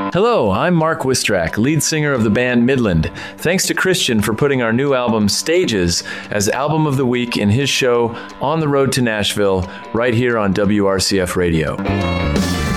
Hello, I'm Mark Wistrak, lead singer of the band Midland. Thanks to Christian for putting our new album, Stages, as Album of the Week in his show On the Road to Nashville, right here on WRCF Radio.